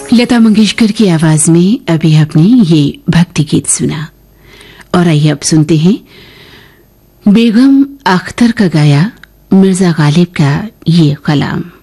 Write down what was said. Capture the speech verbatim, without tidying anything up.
लता मंगेशकर की आवाज में अभी आपने ये भक्ति गीत सुना और आइए अब सुनते हैं बेगम अख्तर का गाया मिर्जा गालिब का ये कलाम।